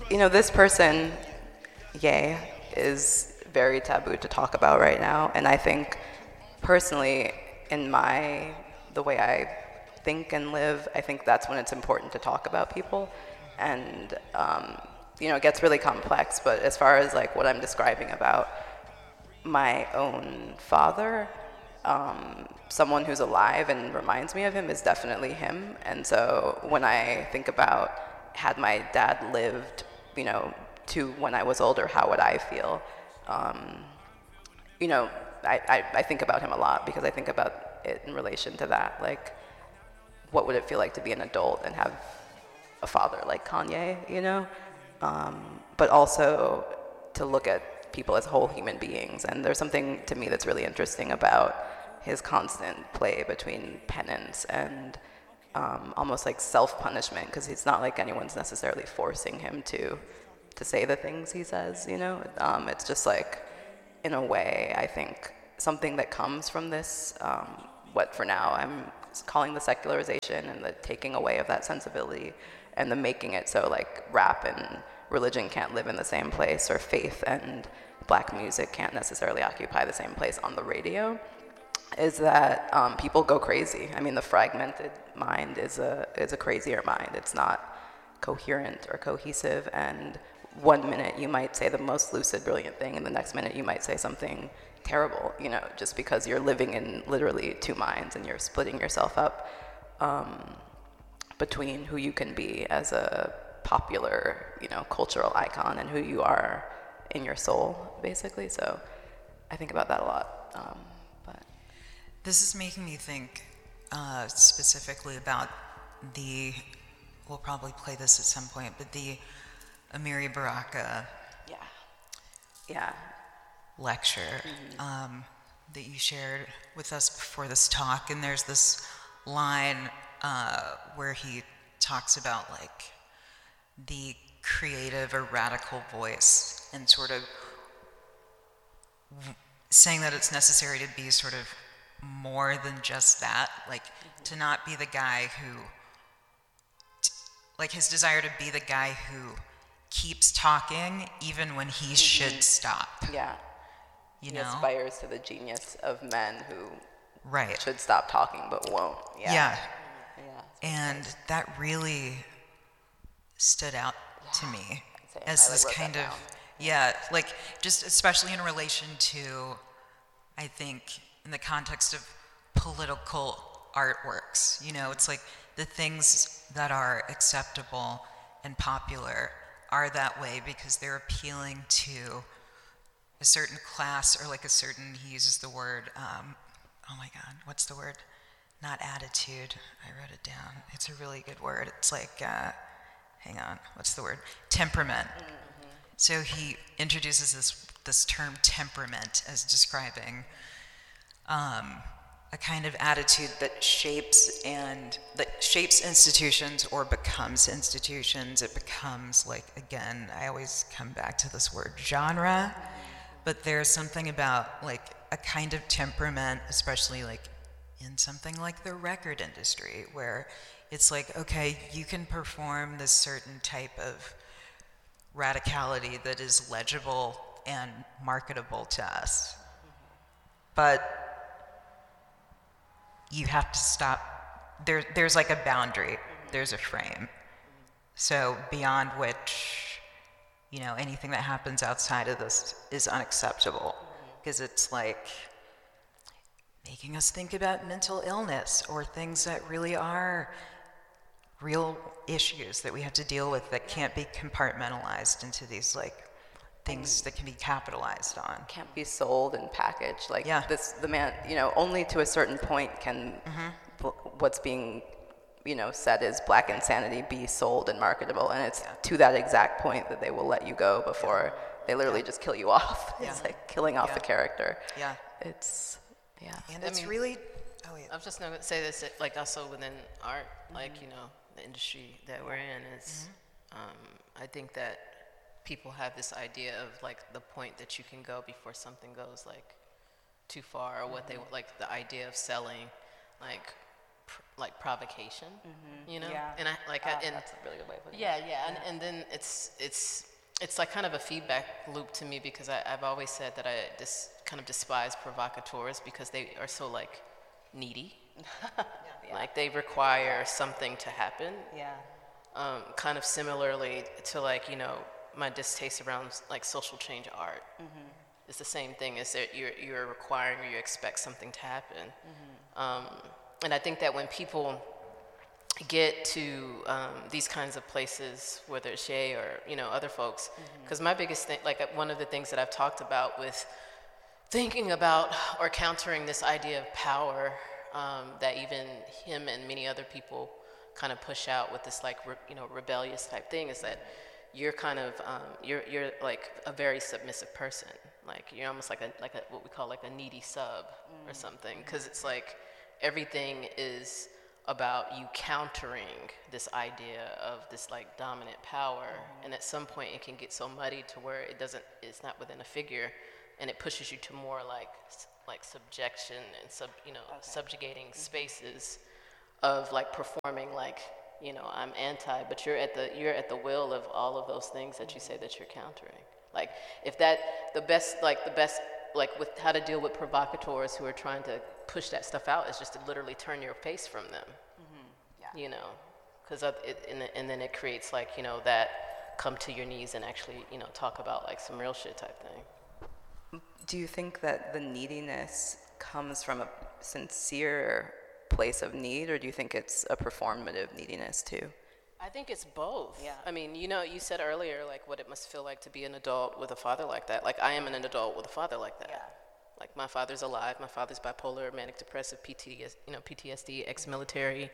This person, Ye, is very taboo to talk about right now, and I think personally, in the way I think and live, I think that's when it's important to talk about people, and it gets really complex. But as far as like what I'm describing about my own father, someone who's alive and reminds me of him is definitely him. And so when I think about had my dad lived, to when I was older, how would I feel? You know, I think about him a lot because I think about it in relation to that. Like, what would it feel like to be an adult and have a father like Kanye? But also to look at people as whole human beings. And there's something to me that's really interesting about his constant play between penance and almost like self-punishment, because it's not like anyone's necessarily forcing him to say the things he says. It's just like, in a way, I think something that comes from this, what for now I'm calling the secularization and the taking away of that sensibility and the making it so like rap and religion can't live in the same place, or faith and black music can't necessarily occupy the same place on the radio, is that people go crazy. I mean, the fragmented mind is a crazier mind. It's not coherent or cohesive, and one minute you might say the most lucid, brilliant thing, and the next minute you might say something terrible, just because you're living in literally two minds and you're splitting yourself up between who you can be as a popular, cultural icon and who you are in your soul, basically. So I think about that a lot. But this is making me think specifically about we'll probably play this at some point, but the Amiri Baraka lecture that you shared with us before this talk. And there's this line where he talks about like the creative or radical voice, and sort of saying that it's necessary to be sort of more than just that, like to not be the guy who, like his desire to be the guy who keeps talking even when he should stop. Yeah. He aspires to the genius of men who right should stop talking but won't. Yeah. And that really stood out to me as this kind of like just especially in relation to, I think, in the context of political artworks. It's like the things that are acceptable and popular are that way because they're appealing to a certain class, or like a certain, he uses the word, oh my God, what's the word? Not attitude, I wrote it down. It's a really good word. It's like, hang on, what's the word? Temperament. Mm-hmm. So he introduces this term temperament as describing a kind of attitude that shapes institutions or becomes institutions. It becomes like, again, I always come back to this word genre, but there's something about like a kind of temperament, especially like in something like the record industry, where it's like, okay, you can perform this certain type of radicality that is legible and marketable to us, but you have to stop. There's like a boundary, there's a frame. So beyond which, anything that happens outside of this is unacceptable, because it's like making us think about mental illness or things that really are real issues that we have to deal with that can't be compartmentalized into these like things that can be capitalized on. Can't be sold and packaged. Like the man, only to a certain point can what's being, said is black insanity be sold and marketable. And it's to that exact point that they will let you go before they literally just kill you off. It's like killing off a character. Yeah. It's, And it's really, I was just going to say this, like also within art, like, the industry that we're in is, I think that people have this idea of like the point that you can go before something goes like too far, or what they like the idea of selling, like like provocation, you know? Yeah. And That's a really good way of putting it. yeah. And then it's like kind of a feedback loop to me, because I've always said that I kind of despise provocateurs because they are so like needy. Like they require something to happen. Yeah. Kind of similarly to like, you know, my distaste around like social change art. It's the same thing, is that you're requiring or you expect something to happen. And I think that when people get to these kinds of places, whether it's Ye or, you know, other folks, because my biggest thing, like one of the things that I've talked about with thinking about or countering this idea of power, that even him and many other people kind of push out with this like rebellious type thing, is that you're kind of you're like a very submissive person. Like you're almost like a what we call like a needy sub or something, because it's like everything is about you countering this idea of this like dominant power, and at some point it can get so muddy to where it's not within a figure, and it pushes you to more like subjection and subjugating spaces of like performing like, you know, I'm anti, but you're at the will of all of those things that you say that you're countering. Like if the best with how to deal with provocateurs who are trying to push that stuff out is just to literally turn your face from them. You know, because and then it creates like, you know, that come to your knees and actually, you know, talk about like some real shit type thing. Do you think that the neediness comes from a sincere place of need, or do you think it's a performative neediness too? I think it's both. Yeah. I mean, you know, you said earlier like what it must feel like to be an adult with a father like that. Like I am an adult with a father like that. Yeah. Like my father's alive. My father's bipolar, manic depressive, PTSD, ex-military.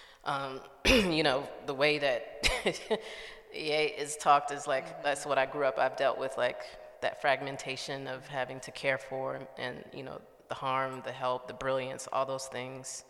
You know, the way that EA is talked is like, that's what I grew up. I've dealt with like that fragmentation of having to care for and, you know, the harm, the help, the brilliance, all those things.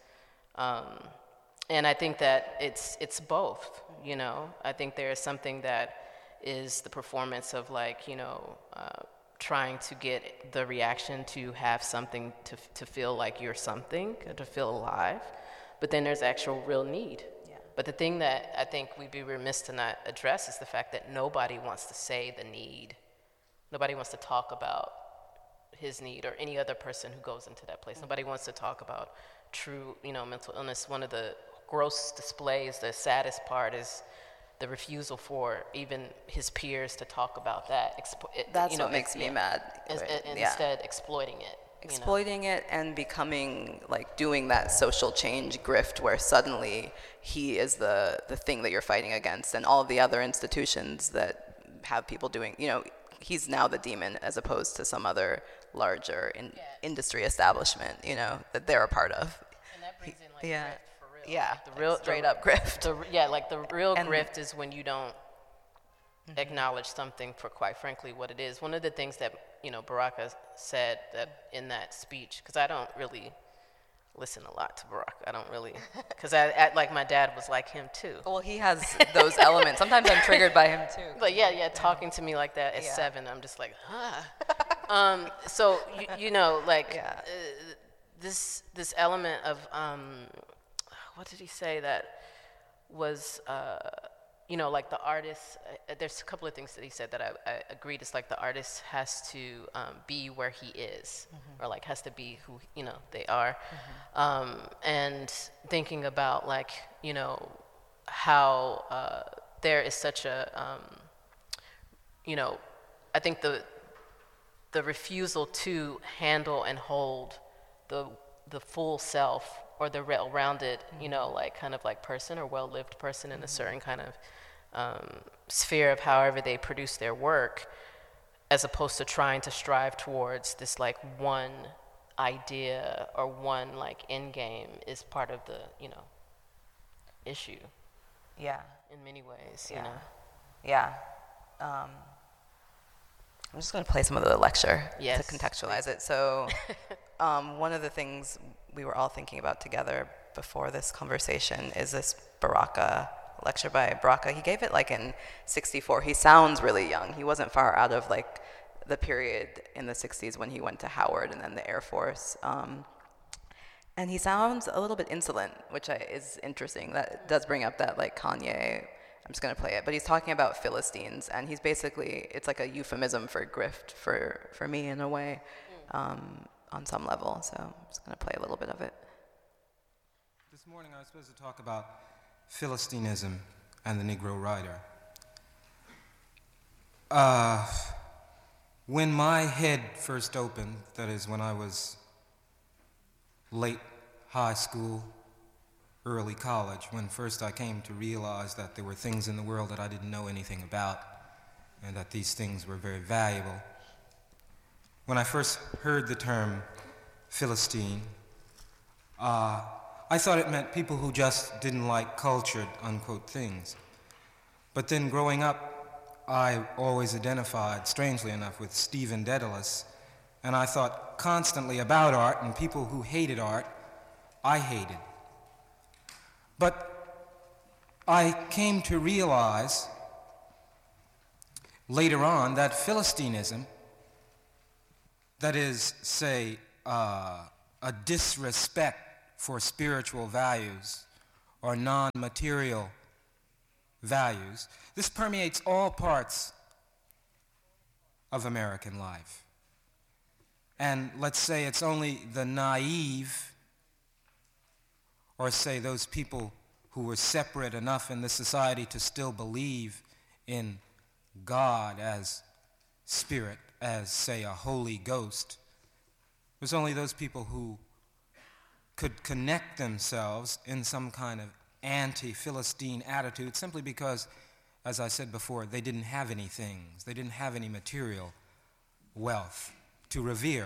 And I think that it's both, you know. I think there is something that is the performance of like, you know, trying to get the reaction to have something to feel like you're something, to feel alive. But then there's actual real need. Yeah. But the thing that I think we'd be remiss to not address is the fact that nobody wants to say the need. Nobody wants to talk about his need, or any other person who goes into that place. Nobody wants to talk about true, you know, mental illness. One of the gross displays, the saddest part, is the refusal for even his peers to talk about that. That's what makes me mad. Instead, exploiting it. Exploiting it and becoming like doing that social change grift where suddenly he is the thing that you're fighting against, and all of the other institutions that have people doing, you know, he's now the demon as opposed to some other larger industry establishment, you know, that they're a part of. And that brings in like yeah. grift for real. Yeah, like the real straight up grift. The real grift is when you don't acknowledge something for, quite frankly, what it is. One of the things that, you know, Baraka said that in that speech, because I don't really listen a lot to Baraka. I don't really, because I like my dad was like him too. Well, he has those elements. Sometimes I'm triggered by him too. But talking to me like that at 7, I'm just like, huh. So you know, like this element of what did he say that was you know, like the artist, there's a couple of things that he said that I agreed. It's like the artist has to be where he is, or like has to be who, you know, they are. And thinking about like, you know, how there is such a, you know, I think the refusal to handle and hold the full self, or the well-rounded, you know, like kind of like person, or well-lived person in a certain kind of sphere of however they produce their work, as opposed to trying to strive towards this like one idea or one like end game, is part of the, you know, issue. Yeah. In many ways, you know. Yeah. I'm just going to play some of the lecture to contextualize it. So one of the things we were all thinking about together before this conversation is this Baraka lecture by Baraka. He gave it like in 64. He sounds really young. He wasn't far out of like the period in the 60s when he went to Howard and then the Air Force. And he sounds a little bit insolent, which is interesting. That does bring up that like Kanye, I'm just gonna play it, but he's talking about Philistines, and he's basically, it's like a euphemism for grift for me in a way, on some level. So I'm just gonna play a little bit of it. This morning I was supposed to talk about Philistinism and the Negro Rider. When my head first opened, that is when I was late high school, early college, when first I came to realize that there were things in the world that I didn't know anything about, and that these things were very valuable. When I first heard the term Philistine, I thought it meant people who just didn't like cultured, unquote, things. But then growing up, I always identified, strangely enough, with Stephen Dedalus, and I thought constantly about art, and people who hated art, I hated. But I came to realize later on that Philistinism, that is, say, a disrespect for spiritual values or non-material values, this permeates all parts of American life. And let's say it's only the naive, or say those people who were separate enough in this society to still believe in God as spirit, as, say, a Holy Ghost. It was only those people who could connect themselves in some kind of anti-Philistine attitude simply because, as I said before, they didn't have any things. They didn't have any material wealth to revere.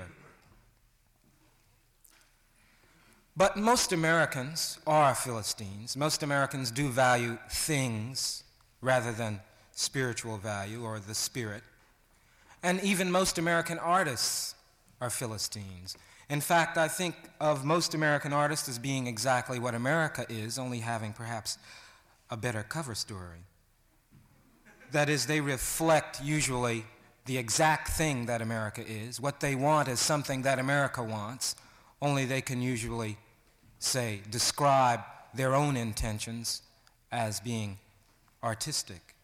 But most Americans are Philistines. Most Americans do value things rather than spiritual value or the spirit. And even most American artists are Philistines. In fact, I think of most American artists as being exactly what America is, only having perhaps a better cover story. That is, they reflect usually the exact thing that America is. What they want is something that America wants, only they can usually, say, describe their own intentions as being artistic.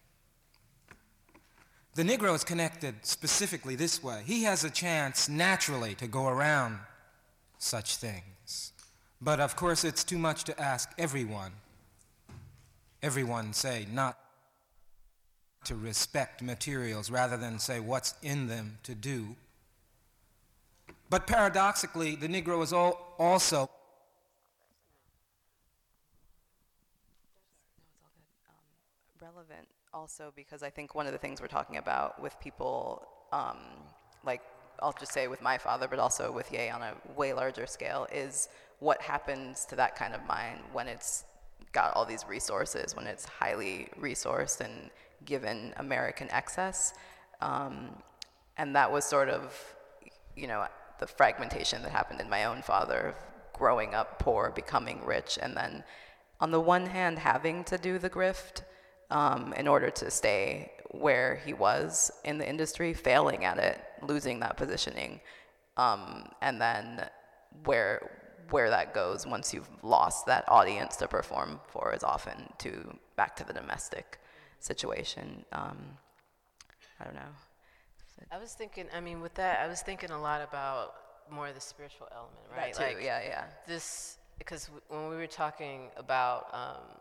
The Negro is connected specifically this way. He has a chance naturally to go around such things. But of course it's too much to ask everyone, say, not to respect materials rather than say what's in them to do. But paradoxically, the Negro is also relevant also because I think one of the things we're talking about with people, like I'll just say with my father, but also with Ye on a way larger scale, is what happens to that kind of mind when it's got all these resources, when it's highly resourced and given American excess. And that was sort of, the fragmentation that happened in my own father, growing up poor, becoming rich, and then on the one hand having to do the grift in order to stay where he was in the industry, failing at it, losing that positioning, and then where that goes once you've lost that audience to perform for is often back to the domestic situation. I don't know. I was thinking, with that, I was thinking a lot about more of the spiritual element, right? That too, yeah. Because when we were talking about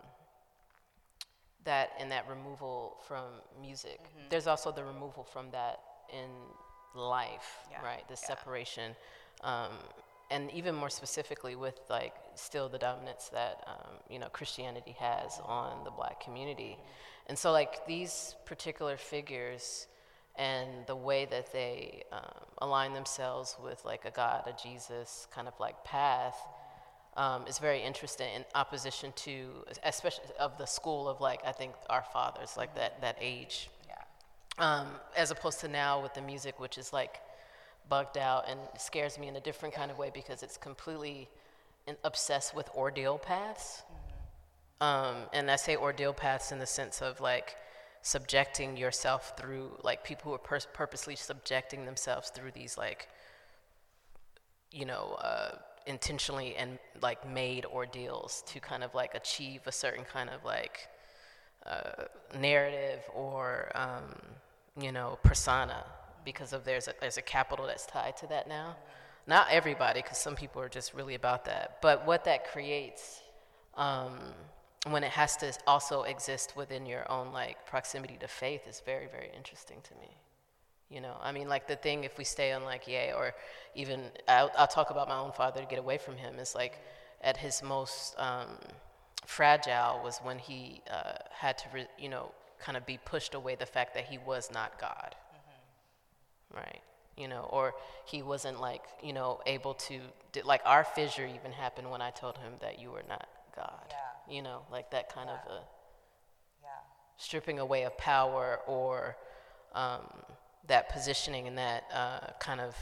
that and that removal from music, there's also the removal from that in life, right? The separation, and even more specifically with still the dominance that Christianity has on the Black community, and so these particular figures and the way that they align themselves with a God, a Jesus kind of path. Is very interesting in opposition to, especially of the school of I think our fathers, that age. Yeah. As opposed to now with the music, which is bugged out and scares me in a different kind of way because it's completely obsessed with ordeal paths. And I say ordeal paths in the sense of subjecting yourself through people who are purposely subjecting themselves through these intentionally and like made ordeals to kind of like achieve a certain kind of like narrative or persona, because of there's a capital that's tied to that now. Not everybody, because some people are just really about that, but what that creates when it has to also exist within your own like proximity to faith is very, very interesting to me. I mean, like the thing, if we stay on like Ye, or even I'll talk about my own father to get away from him, is like at his most fragile was when he had to kind of be pushed away the fact that he was not God, right? Or he wasn't like able to, like our fissure even happened when I told him that you were not God. Like that kind of a stripping away of power, or that positioning in that kind of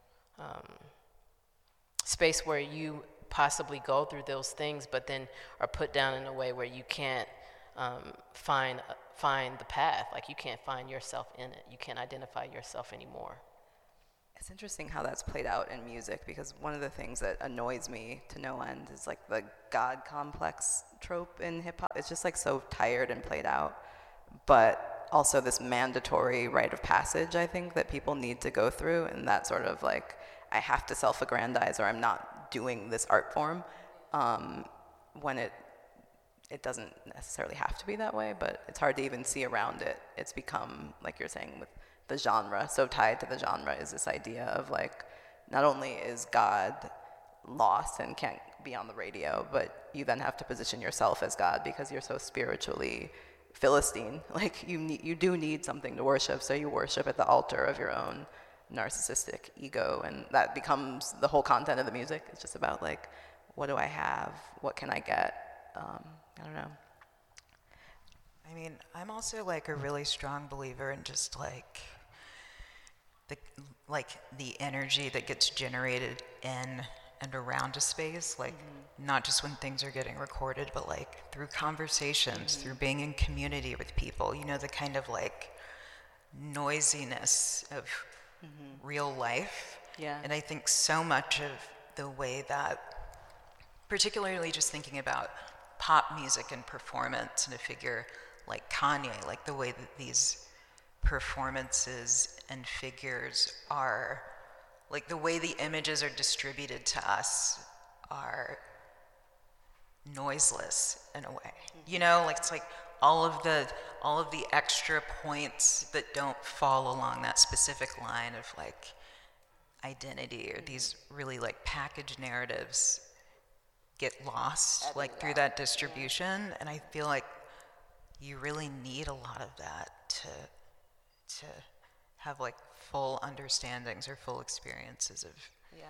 space where you possibly go through those things, but then are put down in a way where you can't find the path. Like you can't find yourself in it. You can't identify yourself anymore. It's interesting how that's played out in music, because one of the things that annoys me to no end is like the God complex trope in hip hop. It's just like so tired and played out, but also this mandatory rite of passage, I think, that people need to go through, and that sort of like, I have to self-aggrandize or I'm not doing this art form, when it doesn't necessarily have to be that way, but it's hard to even see around it. It's become, like you're saying, with the genre, so tied to the genre is this idea of like, not only is God lost and can't be on the radio, but you then have to position yourself as God because you're so spiritually Philistine. Like you do need something to worship, so you worship at the altar of your own narcissistic ego, and that becomes the whole content of the music. It's just about like, what do I have? What can I get? I don't know. I mean, I'm also like a really strong believer in just like the energy that gets generated in and around a space, like not just when things are getting recorded, but like through conversations, through being in community with people, the kind of like noisiness of real life. Yeah. And I think so much of the way that, particularly just thinking about pop music and performance, and a figure like Kanye, like the way that these performances and figures are, like the way the images are distributed to us are noiseless in a way. Like it's like all of the extra points that don't fall along that specific line of like identity, or these really like packaged narratives get lost like through that distribution. And I feel like you really need a lot of that to have like full understandings or full experiences of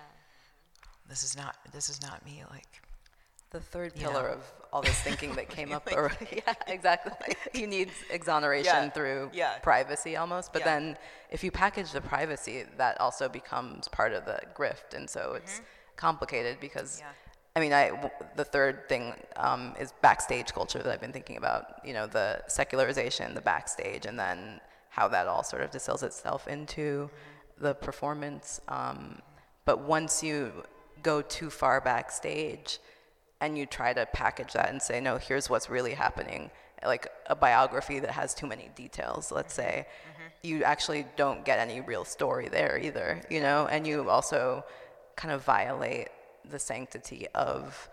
this is not me, like the third pillar of all this thinking that came up. Yeah, exactly. You need exoneration through privacy almost, but then if you package the privacy, that also becomes part of the grift, and so it's complicated because I mean, the third thing is backstage culture that I've been thinking about, the secularization, the backstage, and then how that all sort of distills itself into the performance. But once you go too far backstage and you try to package that and say, no, here's what's really happening, like a biography that has too many details, let's say, you actually don't get any real story there either, and you also kind of violate the sanctity of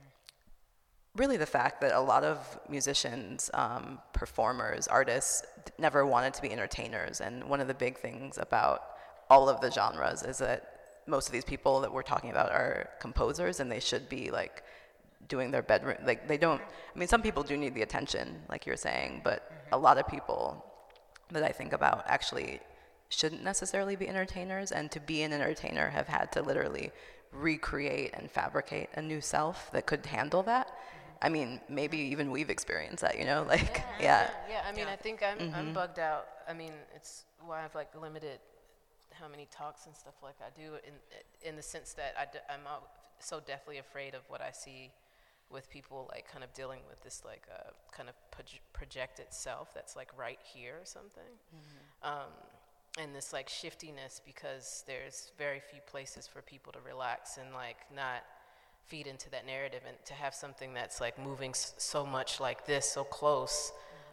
really the fact that a lot of musicians, performers, artists never wanted to be entertainers. And one of the big things about all of the genres is that most of these people that we're talking about are composers, and they should be like doing their bedroom, like they don't, I mean, some people do need the attention, like you're saying, but a lot of people that I think about actually shouldn't necessarily be entertainers, and to be an entertainer have had to literally recreate and fabricate a new self that could handle that. I mean, maybe even we've experienced that, like, Yeah, I mean, I think I'm bugged out. I mean, it's why I've like limited how many talks and stuff like I do in the sense that I'm so deathly afraid of what I see with people like kind of dealing with this like kind of projected self that's like right here or something. and this like shiftiness, because there's very few places for people to relax and like not feed into that narrative, and to have something that's like moving so much like this, so close,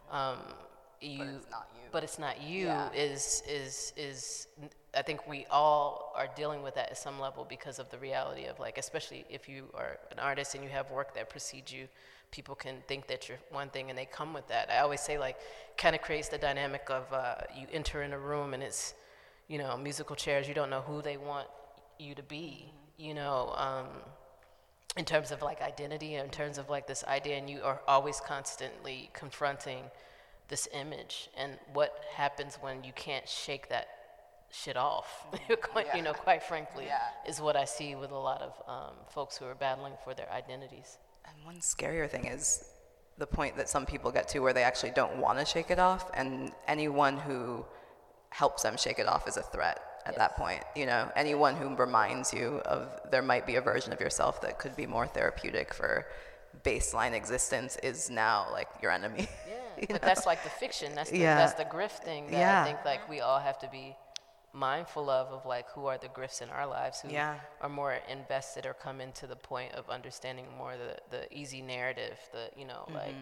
but it's not you is I think we all are dealing with that at some level, because of the reality of like, especially if you are an artist and you have work that precedes you, people can think that you're one thing and they come with that. I always say like, kind of creates the dynamic of you enter in a room and it's, you know, musical chairs, you don't know who they want you to be, you know, in terms of like identity, in terms of like this idea, and you are always constantly confronting this image, and what happens when you can't shake that shit off, you know, quite frankly, is what I see with a lot of folks who are battling for their identities. And one scarier thing is the point that some people get to where they actually don't want to shake it off, and anyone who helps them shake it off is a threat at that point. You know, anyone who reminds you of there might be a version of yourself that could be more therapeutic for baseline existence is now like your enemy. Yeah, but that's like the fiction. That's the grift thing that I think like we all have to be mindful of like who are the grifts in our lives, who are more invested or come into the point of understanding more the easy narrative, the, you know, like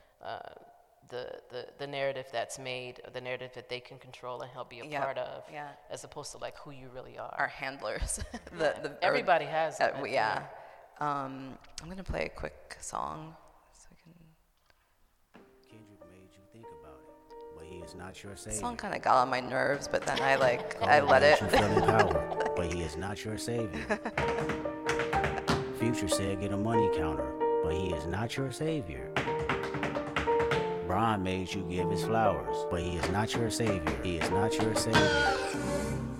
the narrative that's made, the narrative that they can control and help be a part of, as opposed to like who you really are. Our handlers. Everybody has that. I'm gonna play a quick song so I can. Kendrick made you think about it, but he is not your savior. The song kind of got on my nerves, but then I let it. You feel in power, but he is not your savior. Future said get a money counter, but he is not your savior. Brian made you give his flowers, but he is not your savior. He is not your savior.